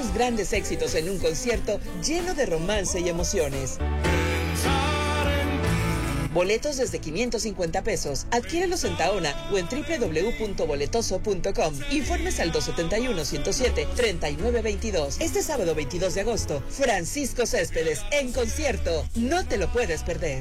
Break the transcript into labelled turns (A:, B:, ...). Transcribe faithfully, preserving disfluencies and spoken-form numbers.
A: sus grandes éxitos en un concierto lleno de romance y emociones. Boletos desde quinientos cincuenta pesos. Adquiérelos en Tahona o en doble u doble u doble u punto boletoso punto com. Informes al dos siete uno, ciento siete, treinta y nueve veintidós. Este sábado veintidós de agosto, Francisco Céspedes en concierto. No te lo puedes perder.